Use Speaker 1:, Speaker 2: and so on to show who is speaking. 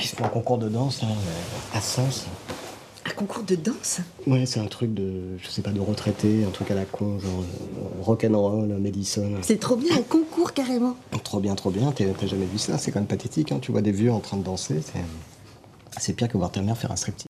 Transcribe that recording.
Speaker 1: Ils font un concours de danse, là, à Sens.
Speaker 2: Un concours de danse?
Speaker 1: Ouais, c'est un truc de, je sais pas, de retraité, un truc à la con, genre rock'n'roll, Madison.
Speaker 2: C'est trop bien, un concours carrément.
Speaker 1: Trop bien, trop bien. T'as jamais vu ça? C'est quand même pathétique, hein. Tu vois des vieux en train de danser, c'est pire que voir ta mère faire un striptease.